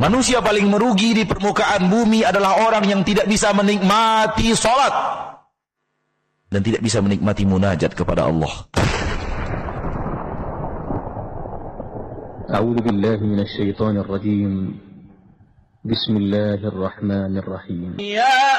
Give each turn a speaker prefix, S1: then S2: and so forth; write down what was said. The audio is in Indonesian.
S1: Manusia paling merugi di permukaan bumi adalah orang yang tidak bisa menikmati salat dan tidak bisa menikmati munajat kepada Allah.
S2: A'udzu billahi minasy syaithanir rajim. Bismillahirrahmanirrahim.